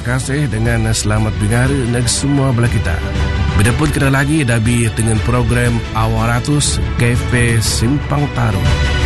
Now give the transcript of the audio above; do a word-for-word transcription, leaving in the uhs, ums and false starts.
kasih dengan selamat dengar neg semua belah kita. Bidapun kita lagi dabi dengan program Awaratus Cafe Simpang Taru.